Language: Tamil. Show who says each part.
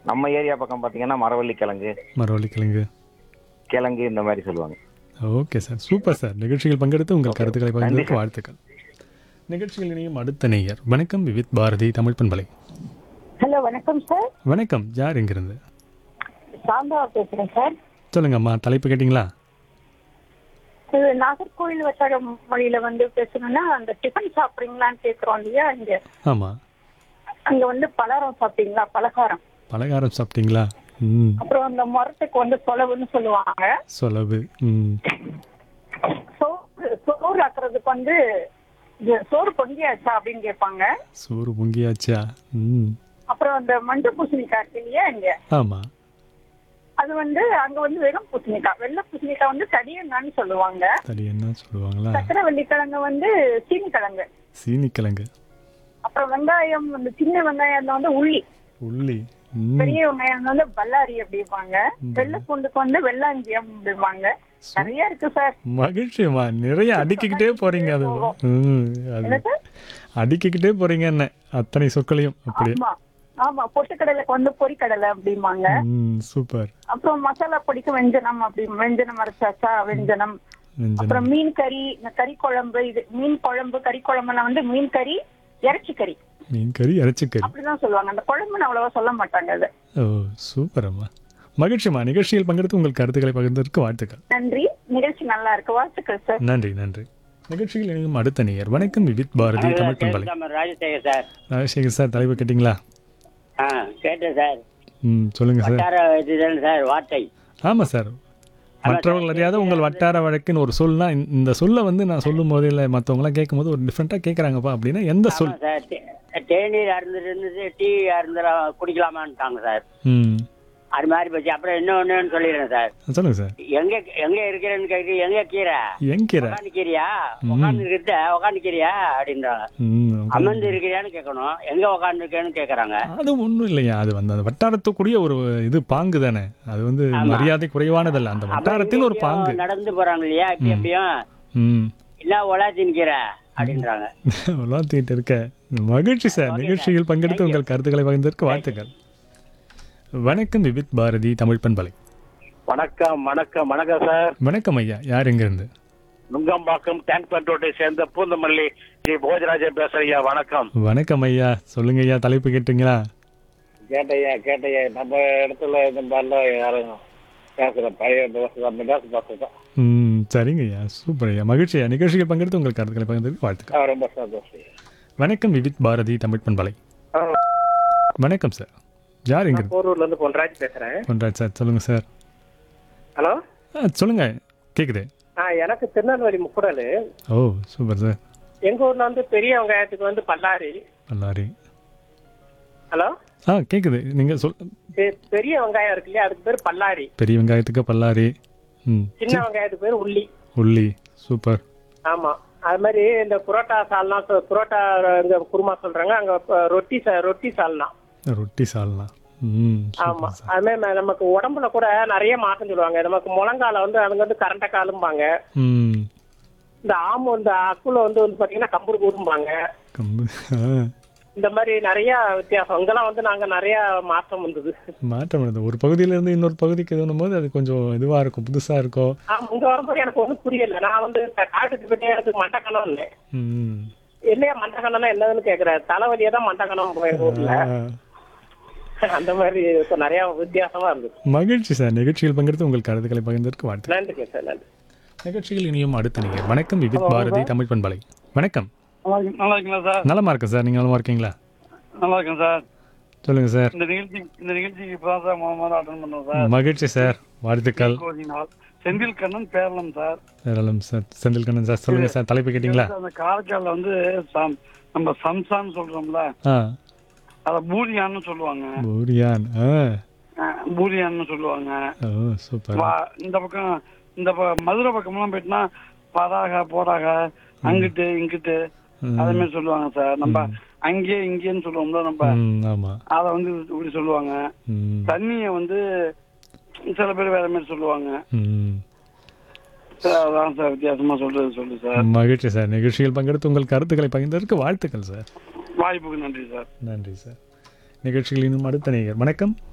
Speaker 1: நம்ம ஏரியா பக்கம் பார்த்தீங்கன்னா மரவள்ளி கிழங்கு,
Speaker 2: மரவள்ளி கிழங்கு.
Speaker 1: கிழங்கு இந்த மாதிரி சொல்லுவாங்க.
Speaker 2: Okay sir, super sir. நிகழ்ச்சியில் பங்கெடுத்து உங்கள்
Speaker 1: ஓகே.
Speaker 2: கருத்துக்களை
Speaker 1: நன்றி
Speaker 2: பகிர்ந்ததற்கு
Speaker 1: சார்.
Speaker 2: வாழ்த்துக்கள். நிகழ்ச்சியில் இணையும் அடுத்த நேயர். வணக்கம் விவித் பாரதி தமிழ் பண்பலை.
Speaker 3: ஹலோ வணக்கம் சார்.
Speaker 2: வணக்கம், யார் எங்கிருந்து?
Speaker 3: சாந்தா பேசுறேன் சார்.
Speaker 2: சொல்லுங்கம்மா, தலைப்பு கேட்டிங்களா?
Speaker 3: இது நாகர்கோவில் வட்டார மொழியில பேசணும்னா அந்த டிஃபன் சாப்பிட்றீங்களான்னு கேட்குறோம் இல்லையா இங்க.
Speaker 2: ஆமாம்.
Speaker 3: அங்க பலகாரம் சாப்பிட்டீங்களா? பலகாரம்.
Speaker 2: பலகாரம் சாப்பிட்டீங்களா? ம்.
Speaker 3: அப்புறம் அந்த மரத்துக்கு சொலவுன்னு சொல்லுவாங்க.
Speaker 2: சொலவு. ம்.
Speaker 3: சோறு ஆக்குறதுக்கு இது சோறு பொங்கியாச்சா அப்படின்னு கேட்பாங்க.
Speaker 2: சோறு பொங்கியாச்சா? ம்.
Speaker 3: அப்புறம் அந்த மஞ்சள் பூசணிக்காய் இருக்கு இல்லையா இங்க,
Speaker 2: ஆமாம்.
Speaker 3: அது அங்க வெறும் பூசணிக்காய், வெள்ளை பூசணிக்காய் தடியங்கான்னு சொல்லுவாங்க.
Speaker 2: தடி என்ன சொல்லுவாங்களா?
Speaker 3: சக்கரவள்ளி கிழங்கு சீனி கிழங்கு.
Speaker 2: சீனி கிழங்கு.
Speaker 3: அப்புறம் வெங்காயம் சின்ன வெங்காயம் உள்ளி.
Speaker 2: உள்ளி. ம்.
Speaker 3: பெரிய வெங்காயம் பல்லாரி அப்படிம்பாங்க. வெள்ளை பூண்டுக்கு வெள்ளாஞ்சியம் அப்படிம்பாங்க. நிறைய இருக்கு சார்.
Speaker 2: மகிழ்ச்சியம்மா, நிறைய அடுக்கிக்கிட்டே போறீங்க. அது அது
Speaker 3: என்ன சார்?
Speaker 2: அடுக்கிக்கிட்டே போறீங்க என்ன அத்தனை சொற்களையும் அப்படியே.
Speaker 3: ஆமா ஆமா, பொட்டுக்கடலைக்கு பொரிக்கடலை அப்படிம்பாங்க.
Speaker 2: சூப்பர்.
Speaker 3: அப்புறம் மசாலா பொடிக்கு வெஞ்சனம் அப்படி, வெஞ்சனம் அரைச்சாச்சா வெஞ்சனம். அப்புறம் மீன் கறி, கறி குழம்பு, இது மீன் குழம்பு கறி குழம்புனா மீன் கறி இறைச்சி கறி.
Speaker 2: மீன் கறி இறைச்சி கறி
Speaker 3: அப்படிதான் சொல்லுவாங்க. அந்த குழம்புன்னு அவ்வளவா சொல்ல மாட்டாங்க அது.
Speaker 2: ஓ சூப்பர் அம்மா, மகிழ்ச்சியம்மா. நிகழ்ச்சியில் பங்கெடுத்து உங்கள் கருத்துக்களை பகிர்ந்ததற்கு வாழ்த்துக்கள்.
Speaker 3: நன்றி. நிகழ்ச்சி நல்லா இருக்கு, வாழ்த்துக்கள் சார்.
Speaker 2: நன்றி நன்றி. நிகழ்ச்சியில் இணையும் அடுத்த நேயர். வணக்கம் விவித் பாரதி தமிழ் பண்பலை.
Speaker 4: ராஜசேகர் சார்.
Speaker 2: ராஜசேகர் சார், தலைப்பு கேட்டிங்களா?
Speaker 4: கேட்டேன் சார்.
Speaker 2: சொல்லுங்க சார்.
Speaker 4: வட்டார இதுதான் சார் வார்த்தை.
Speaker 2: ஆமாம் சார், மற்றவர்கள் அறியாத உங்கள் வட்டார வழக்குன்னு ஒரு சொல்னா, இந்த சொல்ல நான் சொல்லும் போது இல்லை மற்றவங்களாம் கேட்கும் போது ஒரு டிஃப்ரெண்ட்டாக கேட்குறாங்கப்பா அப்படின்னா எந்த சொல்?
Speaker 4: ஆமா சார், தேநீர் அருந்துட்டு டீ அருந்துற குடிக்கலாமான்ட்டாங்க சார்.
Speaker 2: ம்.
Speaker 4: அது மாதிரி போச்சு. அப்புறம் இன்னொன்னு சொல்லிடுறேன் சார்.
Speaker 2: சொல்லுங்க சார்.
Speaker 4: எங்க எங்க இருக்கிறேன்னு கேட்டு, எங்க கீரை
Speaker 2: எங்கீரை?
Speaker 4: உட்காந்து கீரியா, உட்காந்து இருக்கிற உட்காந்து கீரியா அப்படின்றாங்க. அமர்ந்து இருக்கிறியான்னு கேட்கணும், எங்க உட்காந்து இருக்கேன்னு கேட்கறாங்க.
Speaker 2: அது ஒன்றும் இல்லையா, அது அந்த வட்டாரத்துக்குரிய ஒரு இது பாங்கு தானே. அது மரியாதை குறைவானதல்ல, அந்த வட்டாரத்தில் ஒரு பாங்கு.
Speaker 4: நடந்து போறாங்க இல்லையா, இப்ப எப்பயும் இல்ல உலாத்தின் கீரை அப்படின்றாங்க.
Speaker 2: உலாத்திட்டு இருக்க. மகிழ்ச்சி சார். நிகழ்ச்சியில் பங்கெடுத்து உங்கள் கருத்துக்களை பகிர்ந்ததற்கு வாழ்த்துக்கள். வணக்கம் விவித் பாரதி தமிழ் பண்பலை.
Speaker 5: வணக்கம் வணக்கம் வணக்கம் சார்.
Speaker 2: வணக்கம் ஐயா, யார் எங்கிருந்து?
Speaker 5: நுங்கம்பாக்கம் டேங்க் பண்ரோட்டை சேர்ந்த பூந்தமல்லி ஸ்ரீ போஜராஜன் பேசுறீங்க. வணக்கம்.
Speaker 2: வணக்கம் ஐயா, சொல்லுங்க ஐயா, தலைப்பு கேட்டீங்களா?
Speaker 5: கேட்டையா நம்ம இடத்துல இந்த மாதிரிலாம் யாரும் பேசுறேன், பழைய பேசுறேன்.
Speaker 2: சரிங்க ஐயா, சூப்பர் ஐயா, மகிழ்ச்சி ஐயா. நிகழ்ச்சியில் பங்கெடுத்து உங்கள் கருத்துக்களை பகிர்ந்ததற்கு வாழ்த்துக்கள்.
Speaker 5: ரொம்ப சந்தோஷம்.
Speaker 2: வணக்கம் விவித் பாரதி தமிழ் பண்பலை. வணக்கம் சார், யார் எங்க?
Speaker 5: போரூர்ல இருந்து பொன்ராஜ் பேசுறேன்.
Speaker 2: பொன்ராஜ் சார், சொல்லுங்க சார்.
Speaker 5: ஹலோ.
Speaker 2: சொல்லுங்க, கேக்குது.
Speaker 5: எனக்கு திருநெல்வேலி முக்குடல்.
Speaker 2: ஓ சூப்பர் சார்.
Speaker 5: எங்க ஊர்ல பெரிய வெங்காயத்துக்கு பல்லாரி.
Speaker 2: பல்லாரி.
Speaker 5: ஹலோ.
Speaker 2: கேக்குது, நீங்க
Speaker 5: பெரிய வெங்காயம் இருக்கு இல்லையா, அதுக்கு பேர் பல்லாரி.
Speaker 2: பெரிய வெங்காயத்துக்கு பல்லாரி.
Speaker 5: சின்ன வெங்காயத்துக்கு பேர் உள்ளி.
Speaker 2: உள்ளி. சூப்பர்.
Speaker 5: ஆமா, அது மாதிரி இந்த புரோட்டா சால்னா, புரோட்டா இந்த குருமா சொல்றாங்க, அங்க ரொட்டி சால்னா.
Speaker 2: ரொட்டி சால்னா.
Speaker 5: ஆமா, அது மாதிரி நமக்கு உடம்புல கூட நிறைய மாற்றம் சொல்லுவாங்க. நமக்கு முழங்கால அதுங்க கரண்ட காலும்பாங்க. இந்த ஆமு இந்த அக்குல பாத்தீங்கன்னா கம்புரு கூறும்பாங்க. இந்த மாதிரி நிறைய வித்தியாசம். இங்கெல்லாம் நாங்க நிறைய மாற்றம் வந்தது.
Speaker 2: மாற்றம் வந்தது. ஒரு பகுதியில இருந்து இன்னொரு பகுதிக்கு எதுவும் போது அது கொஞ்சம் இதுவா இருக்கும், புதுசா இருக்கும்.
Speaker 5: இங்க வரும்போது எனக்கு ஒன்றும் புரியல. நான் காட்டுக்கு போயிட்டே எனக்கு மண்டக்கணம் இல்லை. இல்லையா, மண்டக்கணம்னா என்னதுன்னு கேக்குறேன். தலைவலியா தான் மண்டக்கணம் ஊர்ல. அந்த மாதிரி நிறைய வித்தியாசமா இருந்தது.
Speaker 2: மகிழ்ச்சி சார். நிகழ்ச்சியில் பங்கெடுத்து உங்கள் கருத்துக்களை பகிர்ந்ததற்கு வாழ்த்து.
Speaker 5: நன்றி சார், நன்றி.
Speaker 2: நிகழ்ச்சியில் இனியும் அடுத்த நீங்கள். வணக்கம் விவித் பாரதி தமிழ் பண்பலை. வணக்கம்.
Speaker 6: நல்லா இருக்கீங்களா சார்?
Speaker 2: நலமா இருக்கேன் சார், நீங்க நலமா இருக்கீங்களா?
Speaker 6: நல்லா இருக்கேன் சார்.
Speaker 2: சொல்லுங்க சார்.
Speaker 6: இந்த நிகழ்ச்சிக்கு இப்பதான் சார் முதல்ல அட்டெண்ட் பண்ணோம் சார்.
Speaker 2: மகிழ்ச்சி சார், வாழ்த்துக்கள்.
Speaker 6: Senthil Kannan Peralam sir.
Speaker 2: Peralam sir, Senthil Kannan sir, சொல்லுங்க சார், தலைப்பு கேட்டீங்களா?
Speaker 6: அந்த காரைக்கால்ல நம்ம சம்சான்னு சொல்றோம்ல, அத பூரியான்னு சொல்லுவாங்க. பூரியான்னு சொல்லுவாங்க.
Speaker 2: சூப்பர்.
Speaker 6: இந்த பக்கம் இந்த மதுரை பக்கம்லாம் போயிட்டுனா பராக போராக அங்கிட்டு இங்கிட்டு அதே மாதிரி சொல்லுவாங்க சார். நம்ம அங்கே இங்கேன்னு சொல்லுவோம்ல, நம்ம அத இப்படி சொல்லுவாங்க. தண்ணிய சில பேர் வேற மாதிரி சொல்லுவாங்க. அதான் சார் வித்தியாசமா சொல்லு சார்.
Speaker 2: மகிழ்ச்சி சார். நிகழ்ச்சியில் பங்கெடுத்து உங்கள் கருத்துக்களை பகிர்ந்ததற்கு வாழ்த்துக்கள் சார்.
Speaker 6: வாய்ப்புக்கு நன்றி சார்.
Speaker 2: நன்றி சார். நிகழ்ச்சியில் இன்னும் அடுத்த நேயர். வணக்கம்